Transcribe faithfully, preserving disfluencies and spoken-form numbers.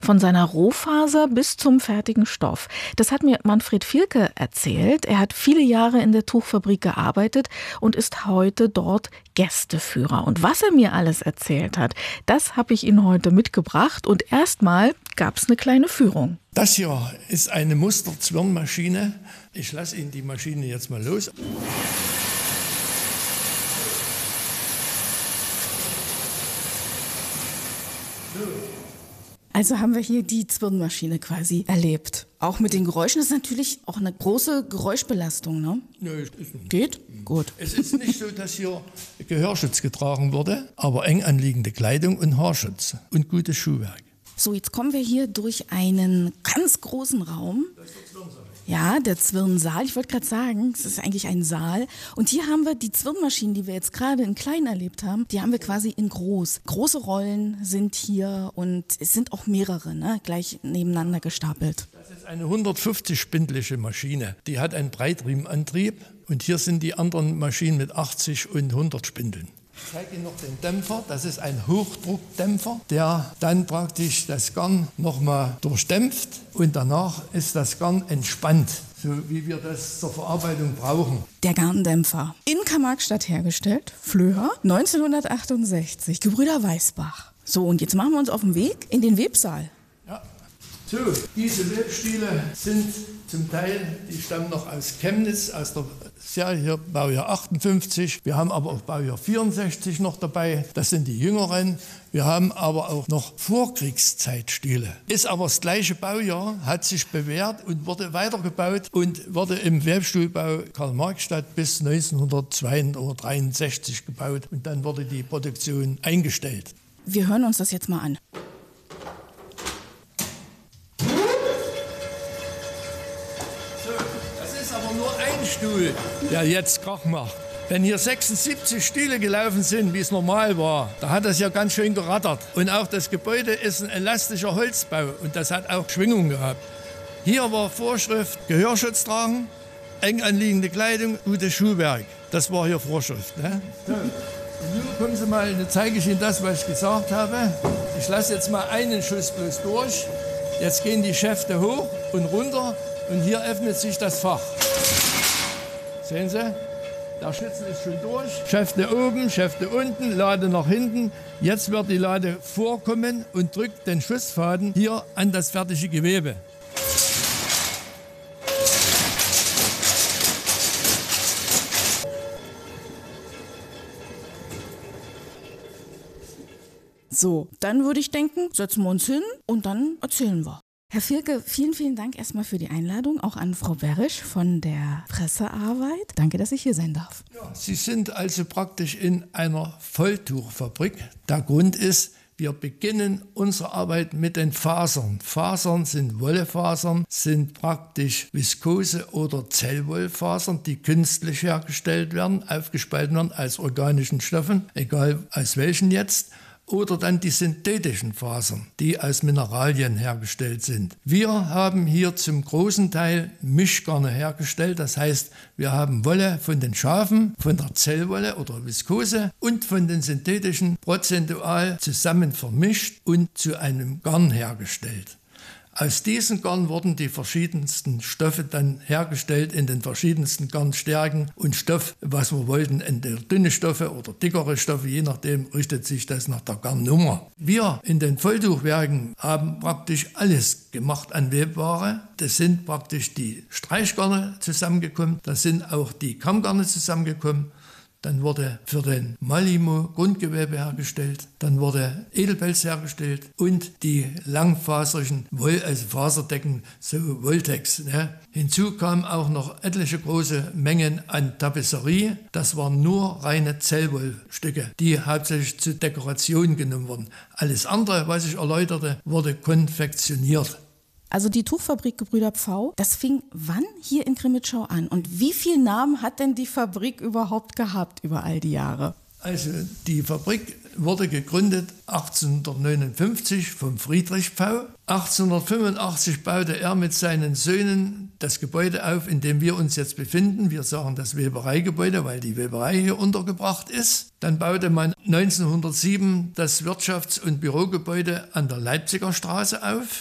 Von seiner Rohfaser bis zum fertigen Stoff. Das hat mir Manfred Vierke erzählt. Er hat viele Jahre in der Tuchfabrik gearbeitet und ist heute dort Gästeführer. Und was er mir alles erzählt hat, das habe ich Ihnen heute mitgebracht. Und erstmal gab es eine kleine Führung. Das hier ist eine Musterzwirnmaschine. Ich lasse Ihnen die Maschine jetzt mal los. So. Also haben wir hier die Zwirnmaschine quasi erlebt. Auch mit den Geräuschen. Das ist natürlich auch eine große Geräuschbelastung, ne? Nö, ist nicht. Geht? Gut. Es ist nicht so, dass hier Gehörschutz getragen wurde, aber eng anliegende Kleidung und Haarschutz und gutes Schuhwerk. So, jetzt kommen wir hier durch einen ganz großen Raum. Das ist der Zwirnsaal. Ja, der Zwirnsaal. Ich wollte gerade sagen, es ist eigentlich ein Saal. Und hier haben wir die Zwirnmaschinen, die wir jetzt gerade in klein erlebt haben, die haben wir quasi in groß. Große Rollen sind hier und es sind auch mehrere, ne, gleich nebeneinander gestapelt. Das ist eine hundertfünfzig spindliche Maschine. Die hat einen Breitriemenantrieb und hier sind die anderen Maschinen mit achtzig und hundert Spindeln. Ich zeige Ihnen noch den Dämpfer. Das ist ein Hochdruckdämpfer, der dann praktisch das Garn nochmal durchdämpft und danach ist das Garn entspannt, so wie wir das zur Verarbeitung brauchen. Der Garndämpfer. In Karl-Marx-Stadt hergestellt, Flöha, neunzehnhundertachtundsechzig, Gebrüder Weißbach. So, und jetzt machen wir uns auf den Weg in den Websaal. Ja. So, diese Webstile sind zum Teil, die stammen noch aus Chemnitz, aus der Serie hier, Baujahr achtundfünfzig. Wir haben aber auch Baujahr vierundsechzig noch dabei, das sind die jüngeren. Wir haben aber auch noch Vorkriegszeitstile. Ist aber das gleiche Baujahr, hat sich bewährt und wurde weitergebaut und wurde im Webstuhlbau Karl-Marx-Stadt bis neunzehnhundertzweiundachtzig oder dreiundsechzig gebaut und dann wurde die Produktion eingestellt. Wir hören uns das jetzt mal an. Aber nur ein Stuhl, der jetzt Krach macht. Wenn hier sechsundsiebzig Stühle gelaufen sind, wie es normal war, da hat das ja ganz schön gerattert. Und auch das Gebäude ist ein elastischer Holzbau und das hat auch Schwingung gehabt. Hier war Vorschrift, Gehörschutz tragen, eng anliegende Kleidung, gutes Schuhwerk. Das war hier Vorschrift. Ne? So. Und nun kommen Sie mal, dann zeige ich Ihnen das, was ich gesagt habe. Ich lasse jetzt mal einen Schuss bloß durch. Jetzt gehen die Schäfte hoch und runter. Und hier öffnet sich das Fach. Sehen Sie? Der Schlitzel ist schon durch. Schäfte oben, Schäfte unten, Lade nach hinten. Jetzt wird die Lade vorkommen und drückt den Schussfaden hier an das fertige Gewebe. So, dann würde ich denken, setzen wir uns hin und dann erzählen wir. Herr Vierke, vielen, vielen Dank erstmal für die Einladung, auch an Frau Berisch von der Pressearbeit. Danke, dass ich hier sein darf. Ja, Sie sind also praktisch in einer Volltuchfabrik. Der Grund ist, wir beginnen unsere Arbeit mit den Fasern. Fasern sind Wollefasern, sind praktisch Viskose- oder Zellwollfasern, die künstlich hergestellt werden, aufgespalten werden aus organischen Stoffen, egal aus welchen jetzt. Oder dann die synthetischen Fasern, die aus Mineralien hergestellt sind. Wir haben hier zum großen Teil Mischgarne hergestellt. Das heißt, wir haben Wolle von den Schafen, von der Zellwolle oder Viskose und von den synthetischen prozentual zusammen vermischt und zu einem Garn hergestellt. Aus diesen Garn wurden die verschiedensten Stoffe dann hergestellt in den verschiedensten Garnstärken und Stoff, was wir wollten, entweder dünne Stoffe oder dickere Stoffe, je nachdem richtet sich das nach der Garnnummer. Wir in den Volltuchwerken haben praktisch alles gemacht an Webware. Das sind praktisch die Streichgarne zusammengekommen, das sind auch die Kammgarne zusammengekommen. Dann wurde für den Malimo Grundgewebe hergestellt, dann wurde Edelpelz hergestellt und die langfaserigen Woll, also Faserdecken, so Voltex. Ne? Hinzu kamen auch noch etliche große Mengen an Tapisserie. Das waren nur reine Zellwollstücke, die hauptsächlich zur Dekoration genommen wurden. Alles andere, was ich erläuterte, wurde konfektioniert. Also die Tuchfabrik Gebrüder Pfau, das fing wann hier in Crimmitschau an? Und wie viele Namen hat denn die Fabrik überhaupt gehabt über all die Jahre? Also die Fabrik wurde gegründet achtzehnhundertneunundfünfzig vom Friedrich Pfau achtzehnhundertfünfundachtzig baute er mit seinen Söhnen das Gebäude auf, in dem wir uns jetzt befinden. Wir sagen das Webereigebäude, weil die Weberei hier untergebracht ist. Dann baute man neunzehnhundertsieben das Wirtschafts- und Bürogebäude an der Leipziger Straße auf.